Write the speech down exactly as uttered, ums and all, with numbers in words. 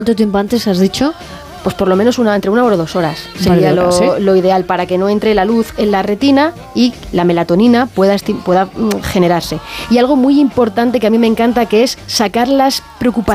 ¿Cuánto tiempo antes has dicho? Pues por lo menos una, entre una hora o dos horas sería Vale, lo, horas, ¿eh? lo ideal para que no entre la luz en la retina y la melatonina pueda, esti- pueda mm, generarse. Y algo muy importante que a mí me encanta, que es sacar las preocupaciones